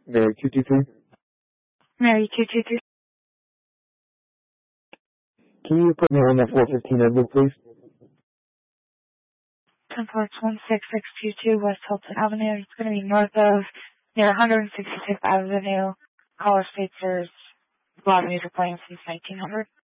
Mary 223. Mary 223. Can you put me on that 415 Edwood, please? 16622 West Hilton Avenue. It's going to be north of, near 166th Avenue, College State. There's a lot of music playing since 1900.